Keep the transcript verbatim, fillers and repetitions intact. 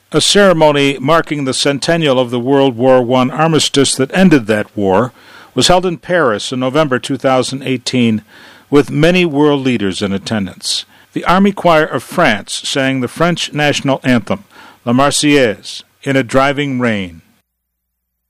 A ceremony marking the centennial of the World War One armistice that ended that war was held in Paris in November two thousand eighteen, with many world leaders in attendance. The Army Choir of France sang the French national anthem, La Marseillaise, in a driving rain.